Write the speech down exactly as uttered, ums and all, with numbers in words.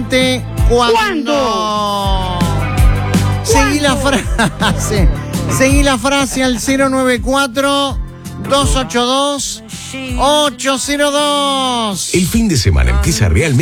exactamente cuándo. ¿Cuándo? Seguí la frase. Seguí la frase al cero nueve cuatro, dos ocho dos, ocho cero dos. El fin de semana empieza realmente